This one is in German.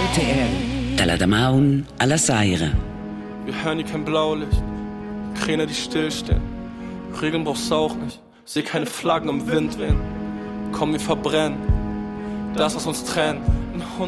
RTL. Dalla Damaun alla Saire. Wir hören hier kein Blaulicht, Kräne, die stillstehen. Regeln brauchst du auch nicht, seh keine Flaggen im Wind wehen. Komm, wir verbrennen, das was uns trennt.